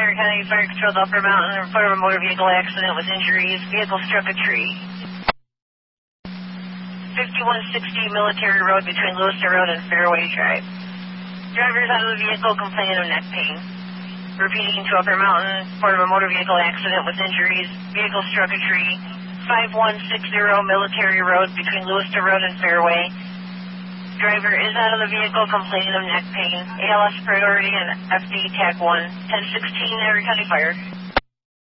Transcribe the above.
Lander County Fire Control to Upper Mountain, report of a motor vehicle accident with injuries. Vehicle struck a tree. 5160 Military Road between Lewiston Road and Fairway Drive. Drivers out of the vehicle complaining of neck pain. Repeating to Upper Mountain, report of a motor vehicle accident with injuries. Vehicle struck a tree. 5160 Military Road between Lewiston Road and Fairway. Driver is out of the vehicle complaining of neck pain. ALS priority and FD TAC 1. 1016 Lander County Fire.